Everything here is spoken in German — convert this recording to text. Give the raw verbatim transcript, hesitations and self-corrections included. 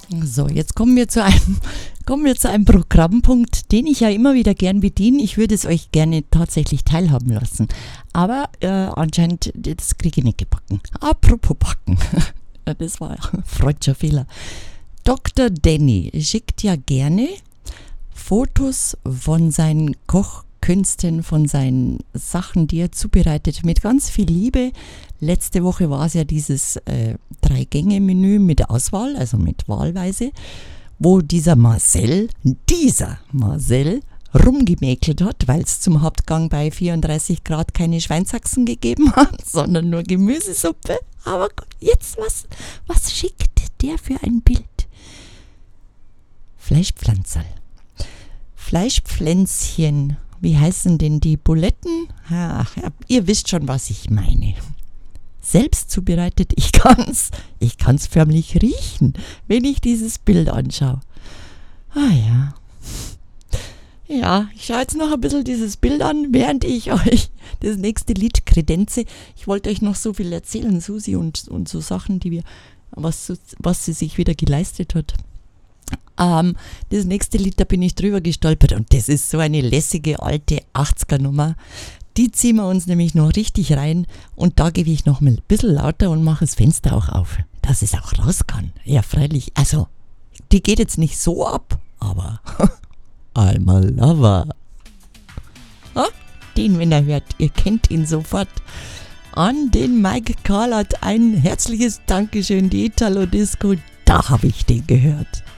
So, jetzt kommen wir zu einem, kommen wir zu einem Programmpunkt, den ich ja immer wieder gern bediene. Ich würde es euch gerne tatsächlich teilhaben lassen. Aber äh, anscheinend, das kriege ich nicht gebacken. Apropos backen. Das war ein freudscher Fehler. Doktor Danny schickt ja gerne Fotos von seinen Kochkünsten, von seinen Sachen, die er zubereitet, mit ganz viel Liebe. Letzte Woche war es ja dieses äh, Drei-Gänge-Menü mit Auswahl, also mit Wahlweise, wo dieser Marcel, dieser Marcel, rumgemäkelt hat, weil es zum Hauptgang bei vierunddreißig Grad keine Schweinshaxen gegeben hat, sondern nur Gemüsesuppe. Aber jetzt, was, was schickt der für ein Bild? Fleischpflanzerl. Fleischpflänzchen. Wie heißen denn die Buletten? Ach, ihr wisst schon, was ich meine. Selbst zubereitet, ich kann's, ich kann's förmlich riechen, wenn ich dieses Bild anschaue. Ah ja. Ja, ich schaue jetzt noch ein bisschen dieses Bild an, während ich euch das nächste Lied kredenze. Ich wollte euch noch so viel erzählen, Susi, und, und so Sachen, die wir, was, was sie sich wieder geleistet hat. Ähm, das nächste Lied, da bin ich drüber gestolpert und das ist so eine lässige alte achtziger-Nummer. Die ziehen wir uns nämlich noch richtig rein und da gebe ich noch mal ein bisschen lauter und mache das Fenster auch auf, dass es auch raus kann. Ja, freilich, also, die geht jetzt nicht so ab, aber I'm a lover. Ha? Den, wenn er hört, ihr kennt ihn sofort. An den Mike Karlat ein herzliches Dankeschön, die Italo Disco, da habe ich den gehört.